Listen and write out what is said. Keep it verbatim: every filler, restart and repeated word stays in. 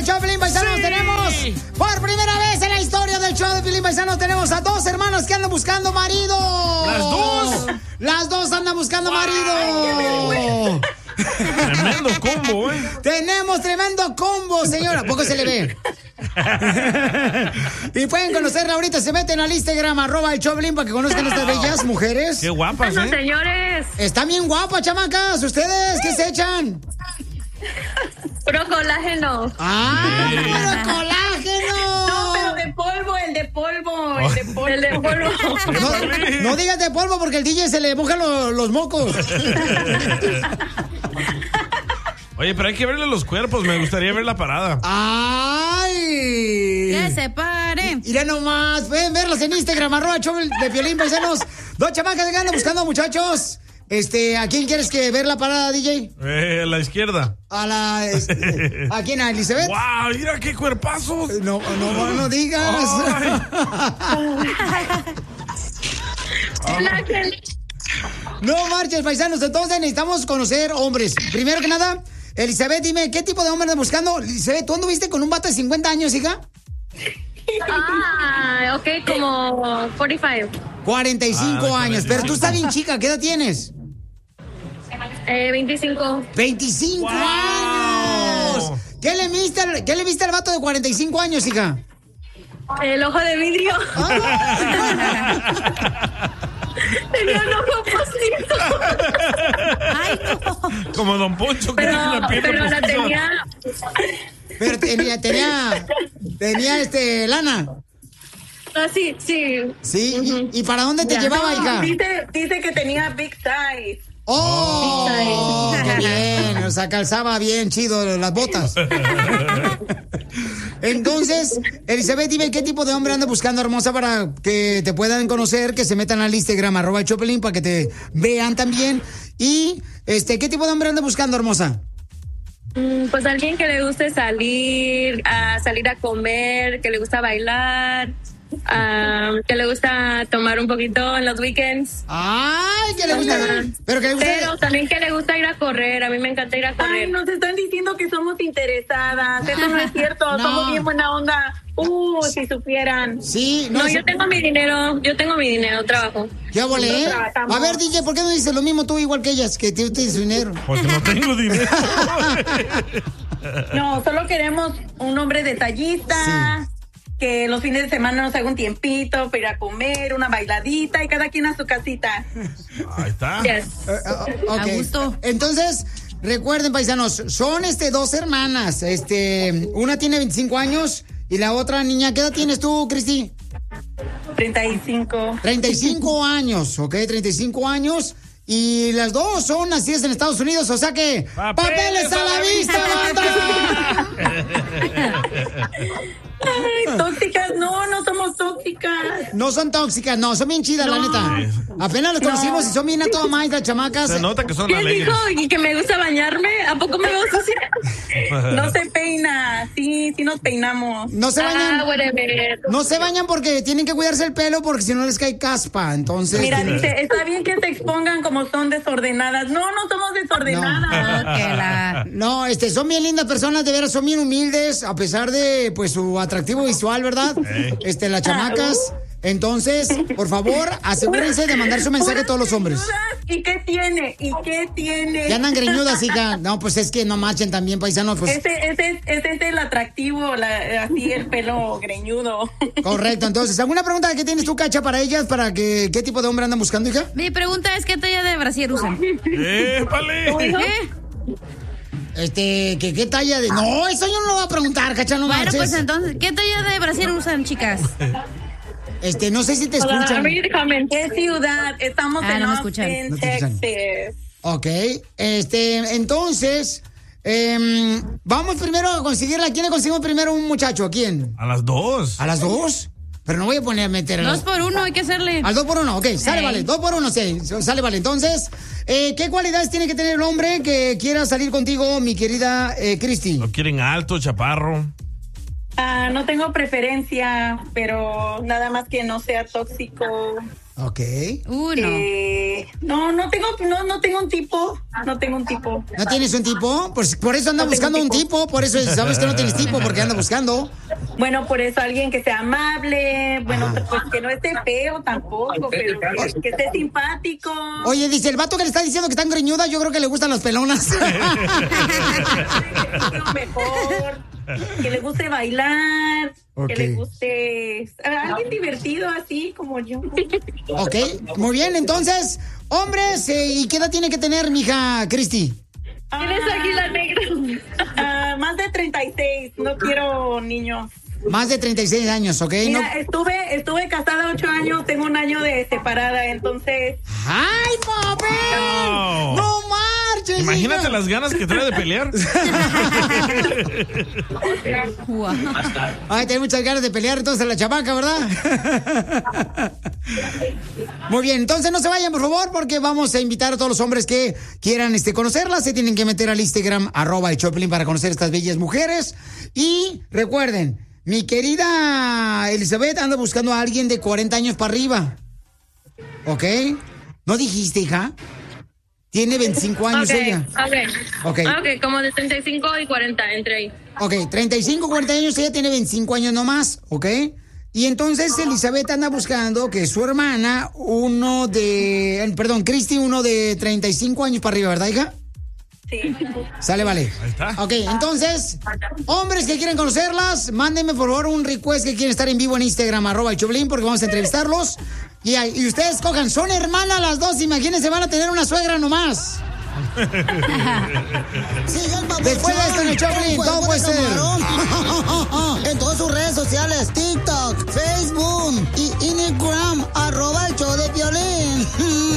el show de Piolín, paisanos. Sí. Tenemos, por primera vez en la historia del show de Piolín, paisanos, tenemos a dos hermanas que andan buscando marido. ¿Las dos? Las dos andan buscando wow, marido. Tremendo combo, ¿eh? Tenemos tremendo combo, señora. ¿A poco se le ve? Y pueden conocerla ahorita. Se meten al Instagram, arroba el Choblin, para que conozcan a estas bellas mujeres. Qué guapas, bueno, ¿eh? señores. Están bien guapas, chamacas. ¿Ustedes qué se echan? Puro colágeno. ¡Ah, puro colágeno! No, pero de polvo, el de polvo, el de polvo. El de polvo. No, no digas de polvo porque el D J se le mojan lo, los mocos. Oye, pero hay que verle los cuerpos, me gustaría ver la parada. ¡Ay! ¡Que se pare! Mira nomás, pueden verlos en Instagram, arroba show de Piolín, paisanos. Dos chamacas que andan buscando, muchachos. Este, ¿a quién quieres que ver la parada, D J? Eh, a la izquierda. A la... Este, ¿a quién? ¿A Elizabeth? ¡Wow! ¡Mira qué cuerpazos! No, no, no digas. No marches, paisanos. Entonces necesitamos conocer hombres. Primero que nada, Elizabeth, dime, ¿qué tipo de hombre andas buscando? Elizabeth, ¿tú anduviste con un vato de cincuenta años, hija? Ah, ok, como cuarenta y cinco. cuarenta y cinco ah, años, pero tú estás bien chica, ¿qué edad tienes? Eh, veinticinco. ¡veinticinco wow. años! ¿Qué le viste al, qué le viste al vato de cuarenta y cinco años, hija? El ojo de vidrio. Ah. Tenía un ojo postizo. Ay, no. Como Don Poncho, que pero, tiene la piel pero la tenía. Pero tenía, tenía, tenía este, lana. Ah, sí, sí. ¿Sí? Uh-huh. ¿Y, ¿Y para dónde te ya. llevaba, hija? Dice, dice que tenía big size. ¡Oh! oh ¡Qué bien! O sea, calzaba bien chido las botas. Entonces, Elizabeth, dime qué tipo de hombre anda buscando, hermosa, para que te puedan conocer, que se metan al Instagram, arroba el Choplin, para que te vean también. Y, este, ¿qué tipo de hombre anda buscando, hermosa? Pues alguien que le guste salir, a salir a comer, que le gusta bailar, um, que le gusta tomar un poquito en los weekends. ¡Ay, que le gusta! Pero, que le gusta... Pero también que le gusta ir a correr, a mí me encanta ir a correr. Ay, nos están diciendo que somos interesadas, eso no es cierto, no. Somos bien buena onda. Uh, si supieran. Sí, no, no yo tengo mi dinero, yo tengo mi dinero, trabajo. ¿Ya volé? A ver, D J, ¿por qué no dices lo mismo tú igual que ellas, que tú tienes dinero? Porque no tengo dinero. No, solo queremos un hombre detallista, sí. Que los fines de semana nos haga un tiempito para ir a comer, una bailadita y cada quien a su casita. Ahí está. Yes. Uh, uh, okay. A gusto. Entonces, recuerden, paisanos, son este dos hermanas. Este, una tiene veinticinco años y la otra niña, ¿qué edad tienes tú, Cristi? treinta y cinco. treinta y cinco años, ¿ok? treinta y cinco años. Y las dos son nacidas en Estados Unidos, o sea que... ¡Papeles, ¡Papeles a la vista, banda! Ay, tóxicas, no, no somos tóxicas. No son tóxicas, no, son bien chidas, no. La neta. Apenas las conocimos no. Y son bien a toda más las chamacas. Se nota que son ¿Quién alegres. dijo y que me gusta bañarme? ¿A poco me gusta así? No se peina, sí, sí nos peinamos. No se bañan. Ah, whatever. No se bañan porque tienen que cuidarse el pelo porque si no les cae caspa, entonces. Mira, dice, está bien que se expongan como son desordenadas. No, no somos desordenadas. No, okay, la... no este, son bien lindas personas, de veras, son bien humildes, a pesar de, pues, su atractivo visual, ¿verdad? Hey. Este, las chamacas. Entonces, por favor, asegúrense de mandar su mensaje a todos los hombres. ¿Y qué tiene? ¿Y qué tiene? Ya andan greñudas, hija. No, pues es que no marchen también, paisanos. Pues... Ese, ese, ese es el atractivo, la, así el pelo greñudo. Correcto, entonces, ¿alguna pregunta que tienes tú, Cacha, para ellas? ¿Para que qué tipo de hombre andan buscando, hija? Mi pregunta es, ¿qué talla de brasier usan? ¡Eh, vale! ¿Qué? Este, ¿qué, qué talla de...? No, eso yo no lo voy a preguntar, Cacha, no Bueno, marches. pues entonces, ¿qué talla de brasier usan, chicas? Este, no sé si te escuchan. A mí, ¿en qué ciudad? Estamos ah, en no Austin, no Texas. Ok, este, entonces, eh, vamos primero a conseguirla. ¿A quién le conseguimos primero un muchacho? ¿A quién? A las dos. ¿A las dos? Pero no voy a poner a meter a Dos las... por uno, hay que hacerle. Al dos por uno, ok, sale, Hey. vale. Dos por uno, sí, sale, vale. Entonces, eh, ¿qué cualidades tiene que tener el hombre que quiera salir contigo, mi querida eh, Cristi? ¿Lo quieren alto, chaparro? Ah, no tengo preferencia, pero nada más que no sea tóxico. Ok. Uno. Eh, no, no tengo, no, no tengo un tipo. No tengo un tipo. ¿No tienes un tipo? Pues por eso anda No tengo buscando un un tipo. Por eso sabes que no tienes tipo, porque anda buscando. Bueno, por eso alguien que sea amable, bueno, Ajá. pues que no esté feo tampoco, pero que, que esté simpático. Oye, dice, el vato que le está diciendo que están greñudas, yo creo que le gustan las pelonas. Lo mejor, que le guste bailar, Ok. que le guste alguien divertido así como yo. Ok, muy bien, entonces, hombres, eh, ¿y qué edad tiene que tener, mija Cristi? ¿Tienes águila negra? Ah, más de treinta y seis, no quiero niños. Más de treinta y seis años, ¿ok? Mira, No... estuve, estuve casada ocho años, tengo un año de separada, entonces... ¡Ay, papi! No. ¡No marches! Imagínate hija! las ganas que trae de pelear. Wow. Ay, tiene muchas ganas de pelear entonces la chamaca, ¿verdad? Muy bien, entonces no se vayan, por favor, porque vamos a invitar a todos los hombres que quieran este, conocerla. Se tienen que meter al Instagram, arroba el Choplin, para conocer estas bellas mujeres. Y recuerden, mi querida Elizabeth anda buscando a alguien de cuarenta años para arriba. ¿Ok? ¿No dijiste, hija? Tiene veinticinco años Ok, ella. ok. Ok. Ok, como de treinta y cinco y cuarenta, entre ahí. Ok, treinta y cinco, cuarenta años, ella tiene veinticinco años nomás, ¿ok? Y entonces Elizabeth anda buscando que su hermana, uno de... Perdón, Cristi, uno de treinta y cinco años para arriba, ¿verdad, hija? Sí. Sale, vale. Ahí está. Ok, entonces, hombres que quieren conocerlas, mándenme por favor un request que quieren estar en vivo en Instagram, arroba el Choplin, porque vamos a entrevistarlos. Y, y ustedes cojan, son hermanas las dos, imagínense, van a tener una suegra nomás. Después de esto en el Choplin, todo puede ser. En todas sus redes sociales, TikTok, Facebook y Instagram, arroba el show de Piolín.